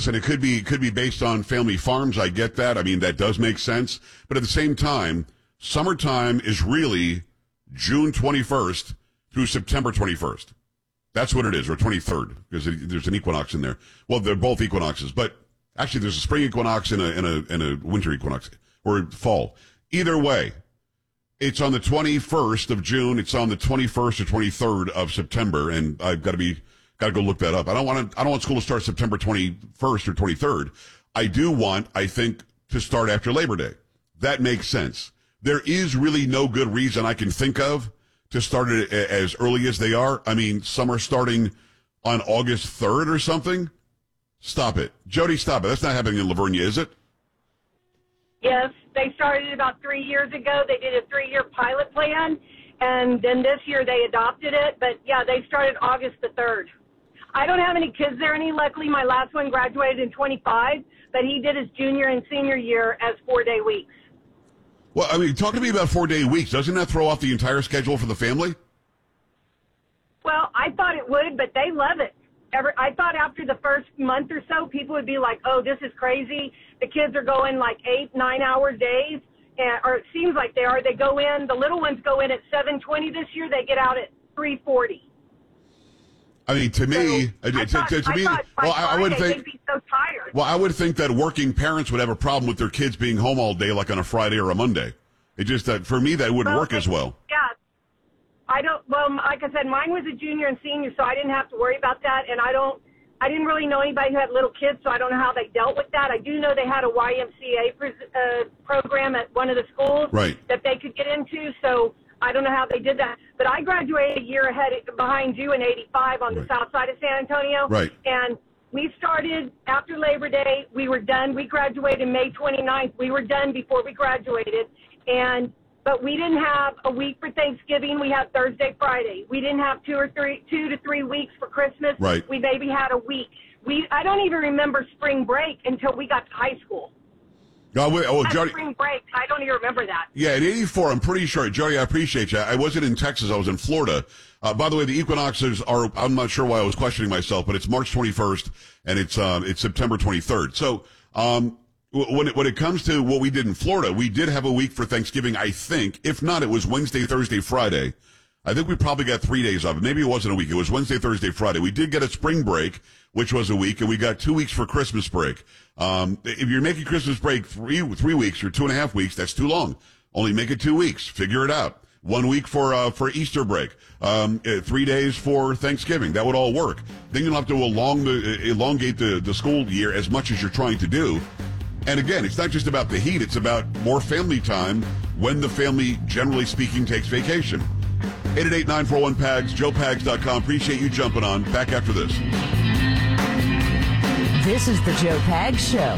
listen, it could be based on family farms. I get that. I mean, that does make sense. But at the same time, summertime is really June 21st through September 21st. That's what it is, or 23rd, because there's an equinox in there. Well, they're both equinoxes, but actually there's a spring equinox and a winter equinox, or fall. Either way, it's on the 21st of June. It's on the 21st or 23rd of September, and I've got to go look that up. I don't want school to start September 21st or 23rd. I think, to start after Labor Day. That makes sense. There is really no good reason I can think of to start it as early as they are. I mean, some are starting on August 3rd or something. Stop it. Jody, stop it. That's not happening in Livonia, is it? Yes, they started about 3 years ago. They did a 3-year pilot plan, and then this year they adopted it. But, yeah, they started August the 3rd. I don't have any kids there luckily. My last one graduated in 25, but he did his junior and senior year as 4-day weeks. Well, I mean, talk to me about 4-day weeks. Doesn't that throw off the entire schedule for the family? Well, I thought it would, but they love it. I thought after the first month or so, people would be like, oh, this is crazy. The kids are going like 8-9 hour days, or it seems like they are. They go in, the little ones go in at 7:20 this year. They get out at 3:40. I mean, to me, I would think they'd be so tired. Well, I would think that working parents would have a problem with their kids being home all day, like on a Friday or a Monday. It just that for me that wouldn't work as well. Yeah, I don't. Well, like I said, mine was a junior and senior, so I didn't have to worry about that. And I didn't really know anybody who had little kids, so I don't know how they dealt with that. I do know they had a YMCA program at one of the schools that they could get into, so I don't know how they did that. But I graduated a year behind you in 85 on the south side of San Antonio. Right. And we started after Labor Day. We were done. We graduated May 29th. We were done before we graduated. But we didn't have a week for Thanksgiving. We had Thursday, Friday. We didn't have 2 to 3 weeks for Christmas. Right. We maybe had a week. I don't even remember spring break until we got to high school. Jody, spring break. I don't even remember that. Yeah, in 84, I'm pretty sure. Jody, I appreciate you. I wasn't in Texas. I was in Florida. By the way, the equinoxes are, I'm not sure why I was questioning myself, but it's March 21st and it's September 23rd. So, when it comes to what we did in Florida, we did have a week for Thanksgiving, I think. If not, it was Wednesday, Thursday, Friday. I think we probably got 3 days off. Maybe it wasn't a week. It was Wednesday, Thursday, Friday. We did get a spring break, which was a week, and we got 2 weeks for Christmas break. If you're making Christmas break 3 weeks or 2.5 weeks, that's too long. Only make it 2 weeks. Figure it out. 1 week for Easter break. 3 days for Thanksgiving. That would all work. Then you'll have to elongate the school year as much as you're trying to do. And again, it's not just about the heat. It's about more family time when the family, generally speaking, takes vacation. 888-941-PAGS, joepags.com. Appreciate you jumping on. Back after this. This is the Joe Pags Show.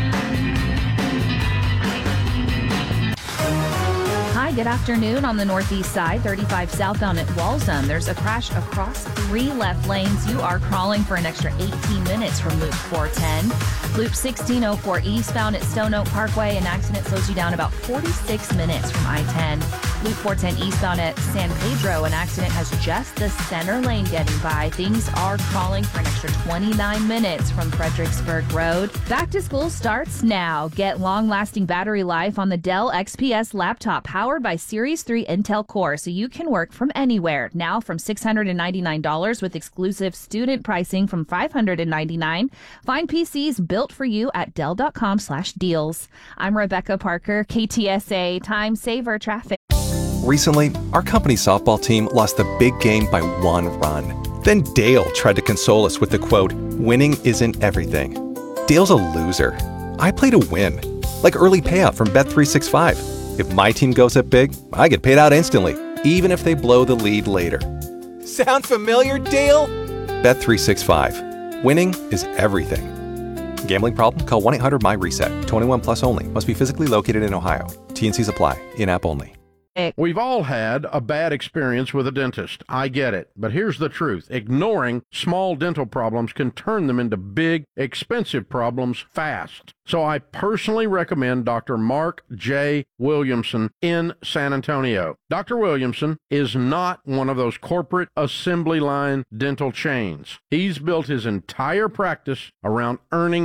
Hi, good afternoon. On the northeast side, 35 southbound at Walzum. There's a crash across 3 left lanes. You are crawling for an extra 18 minutes from Loop 410. Loop 1604 eastbound at Stone Oak Parkway. An accident slows you down about 46 minutes from I-10. Loop 410 eastbound at San Pedro. An accident has just the center lane getting by. Things are crawling for an extra 29 minutes from Fredericksburg Road. Back to school starts now. Get long-lasting battery life on the Dell XPS laptop powered by Series 3 Intel Core, so you can work from anywhere. Now from $699 with exclusive student pricing from $599. Find PCs built for you at Dell.com/deals. I'm Rebecca Parker, KTSA Time Saver Traffic. Recently, our company's softball team lost the big game by 1 run. Then Dale tried to console us with the quote, "Winning isn't everything." Dale's a loser. I play to win, like early payout from Bet365. If my team goes up big, I get paid out instantly, even if they blow the lead later. Sound familiar, Dale? Bet365. Winning is everything. Gambling problem? Call 1-800-MY-RESET. 21 plus only. Must be physically located in Ohio. T&Cs apply. In-app only. We've all had a bad experience with a dentist. I get it. But here's the truth. Ignoring small dental problems can turn them into big, expensive problems fast. So I personally recommend Dr. Mark J. Williamson in San Antonio. Dr. Williamson is not one of those corporate assembly line dental chains. He's built his entire practice around earning